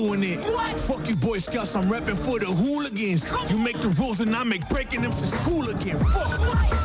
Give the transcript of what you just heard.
doing it. Fuck you, Boy Scouts, I'm repping for the hooligans. You make the rules and I make breaking them since cool again. Fuck.